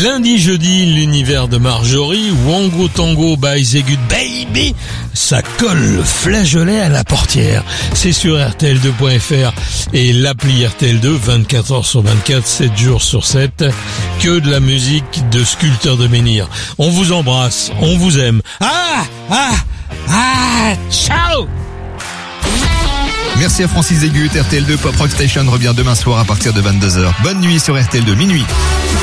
Lundi, jeudi, l'univers de Marjorie, Wango Tango by The Good Baby, ça colle le flageolet à la portière. C'est sur RTL2.fr et l'appli RTL2, 24 heures sur 24, 7 jours sur 7, que de la musique de Sculpteur de Menhir. On vous embrasse, on vous aime. Ciao! Merci à Francis Zégut. RTL2 Pop Rock Station revient demain soir à partir de 22h. Bonne nuit sur RTL2, minuit.